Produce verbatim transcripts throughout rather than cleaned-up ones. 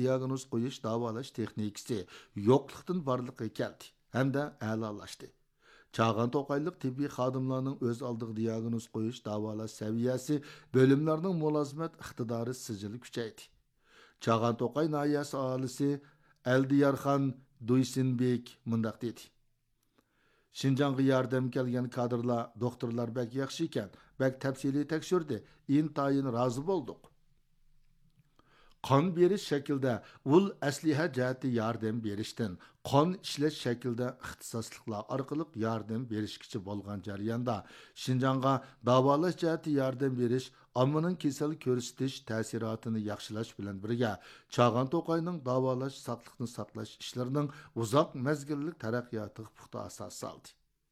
diagnoz qo'yish davolash texnikasi yo'qlikdan barliqqa keldi hamda a'lolashdi. Çağan Toqaylık tibbiy xodimlarning o'z oldiga diagnoz qo'yish davolash saviyasi bo'limlarning mulozimat iqtidori sijili kuchaydi. Çağan Toqay nahiyasi aholisi Eldiyarxon Duysinbek mundaq dedi. Şinjanğa yordam kelgan kadrlar, doktorlar bak yaxshi ekan, bak tafsiliy tekshirdi, intayin rozi bo'ldik. Qon berish shaklida ul asliha jihati yordam berishdan, qon ishlash shaklida ixtisosliklar orqali yordam berishkichi bo'lgan jarayonda Şinjanğa davolash jihati yordam berish, ommaning kasal ko'rsatish ta'sirotini yaxshilash bilan birga Çağan Toqayning davolash saqliqni saqlash ishlarining uzoq mezgillik taraqqiyotiga puxta asos soldi.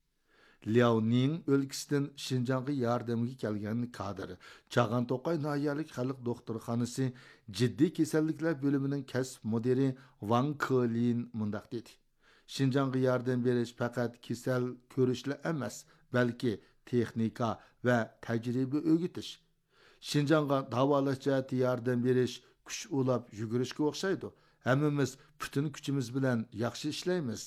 Liaoning o'lkasidan Şinjanğa yordamga kelgan kadr Çağan Toqay nahiyalik xalq doktorxonasi jiddiy kasalliklar bo'limining kasb mudiri Wang Kelin mundaq dedi. Şinjanğa yordam berish faqat kasal ko'rishla emas, balki texnika va tajriba o'rgatish. Şinjanğa davolash jihati yordam berish kuch ulab yugurishga o'xshaydi. Hammamiz butun kuchimiz bilan yaxshi ishlaymiz.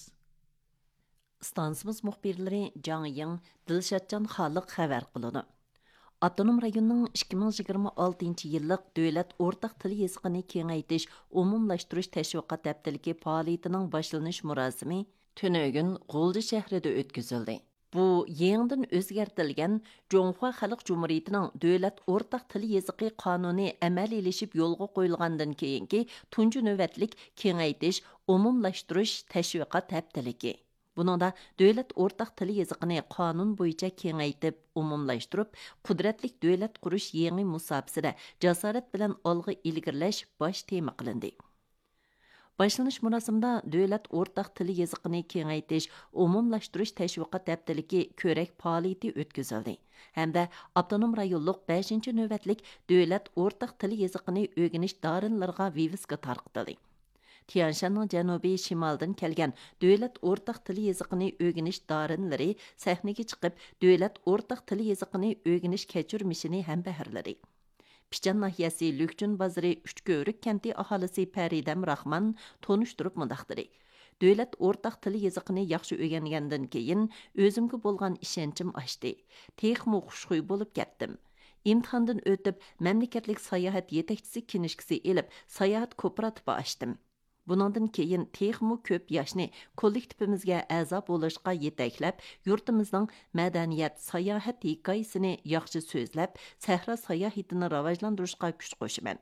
Stansımız muhbirleri Jang Yang, Dilshatjon Xaliq xabar qiladi. Avtonom rayonning ikki ming yigirma oltinchi yillik davlat o'rtaq til yezigini kengaytirish, umumlashtirish tashviqot haftaligi faoliyatining boshlanish murosimi tunugun G'ulji shahrida o'tkazildi. Bu yangidan o'zgartirilgan Jonghua Xalq Jumhuriyatining davlat o'rtaq til yezigi qonuni amal elishib yo'lga qo'yilgandan keyingi tunji navbatlik kengaytirish, umumlashtirish tashviqot haftaligi. Buningda davlat o'rtaq til yezigini qonun bo'yicha kengaytib, umumlashtirib, qudratlik davlat qurish yangi musobaqasida jasorat bilan olg'a ilgirlash bosh tema qilindi. Boshlanish murosimida davlat o'rtaq til yezigini kengaytirish, umumlashtirish tashviqot haftaligi ko'rak faoliyati o'tkazildi. Hamda avtonom rayonlik beshinchi navbatlik davlat o'rtaq til yezigini o'rganish dorinlarga viviska tarqatildi. Tianshanning janubiy shimoldan kelgan davlat o'rtaq til yezigini o'rganish dorinlari sahnaga chiqib, davlat o'rtaq til yezigini o'rganish kechirmishini ham bahrladi. Pichan nahiyasi Lükchun bozori Uchko'rik kanti aholisi Paridam Rahman tonishtirib mundaqdiri. Davlat o'rtaq til yezigini yaxshi o'rgangandan keyin o'zimga bo'lgan ishonchim oshdi. Texmo xushxuy bo'lib ketdim. Imtihondan o'tib, mamlakatlik sayohat yetakchisi kinishkisi elib, sayohat kooperativi ochdim. Buningdan keyin texmo ko'p yoshni kollektivimizga a'zo bo'lishga yetaklab, yurtimizning madaniyat, sayohat hikoyasini yaxshi so'zlab, sahra sayohatini rivojlantirishga kuch qo'shaman.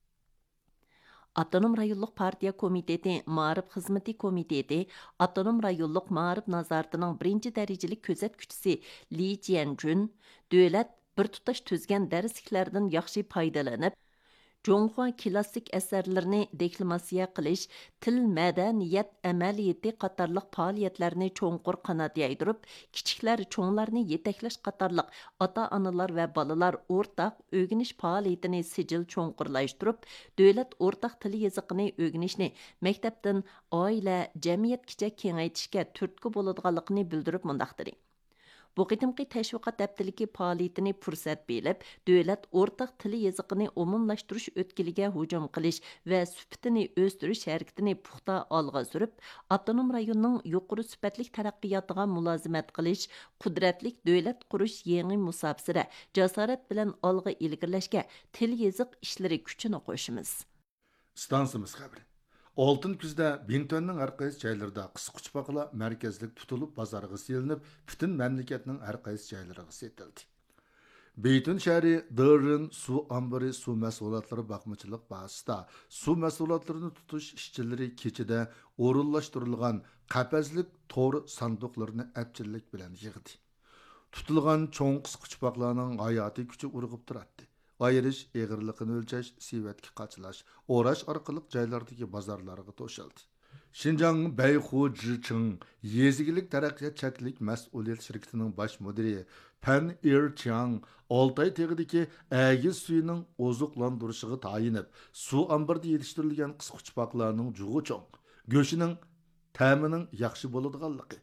Avtonom rayonlik partiya komiteti, Ma'rif xizmati komiteti, Avtonom rayonlik Ma'rif nazoratining birinchi darajali kuzatuvchisi Li Jianjun, davlat bir tutash tuzgan darsliklardan yaxshi foydalanib, Jonghua klassik asarlarni deklamatsiya qilish, til madaniyat amaliyati qatorliq faoliyatlarni cho'nqur qanot yaydirib, kichiklar cho'nglarni yetaklash qatorliq ota-onalar va bolalar o'rtaq o'rganish faoliyatini sijil cho'nqurlashtirib, davlat o'rtaq til yezigini o'rganishni maktabdan oila, jamiyatgacha kengaytirishga turtki bo'ladiganligini bildirib mundaqdir. Bu qitimqi tashviqot haftaligi faoliyatini fursat berib, davlat o'rtaq til yezigini umumlashtirish o'tkiliga hujum qilish va sifatini o'stirish harakatini puxta olg'a surib, avtonom rayonning yuqori sifatli taraqqiyotiga mulozimat qilish, qudratlik davlat qurish yangi musobaqasida jasorat bilan olg'a ilgirlashga til yeziq ishlari kuchini qo'shimiz. Stansimiz xabari. Oltin kuzda Bintönning har qaysi joylarida qisquchpaqlar markazlik tutilib bozorga selinib, butun mamlakatning har qaysi joylariga setildi. Beytun shahri Dırın suv ombori suv mahsulotlari baqmachilik bazasida suv mahsulotlarini tutish ishchilari kechida o'rinlashtirilgan qapazlik to'r sanduqlarini apchillik bilan yig'di. Tutilgan cho'ng qisquchpaqlarning hayotiy kuchi urg'ib turadi. Ayırış, eğirliqini ölçəş, sivetki qaçılaş, oraş arqılıq joylardagi bozorlarga to'shildi. Şinjan Beyxu Zhicheng yezigilik taraqqiyot chaklik mas'uliyat shirkatining bosh mudiri Pan Erchang Oltay tegidagi agiz suyining ozuqlantirishiga tayinib, suv omborida yetishtirilgan qisquchpaqlarning jug'i cho'ng, go'shining ta'mining yaxshi bo'ladiganligi.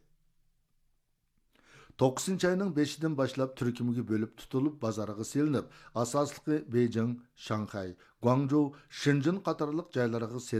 to'qqizinchi ayning beshidan boshlab turkumiga bo'lib tutilib bozoriga selinib, asosliqi Beijing, Shanxay, Guangzhou, Shenzhen qatorliq joylarga